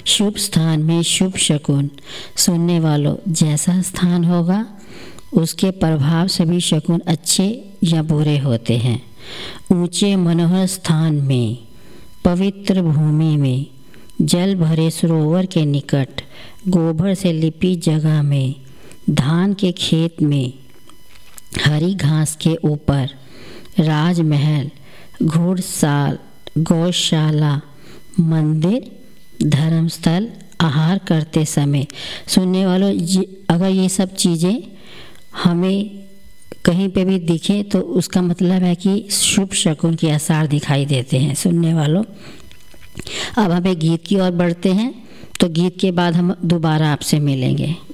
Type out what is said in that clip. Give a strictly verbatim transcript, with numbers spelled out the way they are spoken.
शुभ स्थान में शुभ शकुन। सुनने वालों, जैसा स्थान होगा उसके प्रभाव सभी शकुन अच्छे या बुरे होते हैं। ऊंचे मनोहर स्थान में, पवित्र भूमि में, जल भरे सरोवर के निकट, गोबर से लिपी जगह में, धान के खेत में, हरी घास के ऊपर, राजमहल, घुड़साल, गौशाला, मंदिर, धर्मस्थल, आहार करते समय। सुनने वालों, अगर ये सब चीज़ें हमें कहीं पे भी दिखे तो उसका मतलब है कि शुभ शकुन के आसार दिखाई देते हैं। सुनने वालों, अब हमें गीत की ओर बढ़ते हैं, तो गीत के बाद हम दोबारा आपसे मिलेंगे।